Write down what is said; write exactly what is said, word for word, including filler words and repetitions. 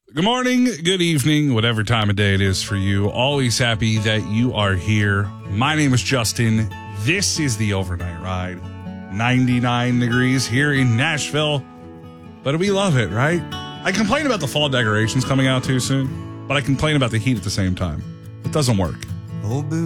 Good morning, good evening, whatever time of day it is for you. Always happy that you are here. My name is Justin. This is the Overnight Ride. ninety-nine degrees here in Nashville, but we love it, right? I complain about the fall decorations coming out too soon, but I complain about the heat at the same time. It doesn't work.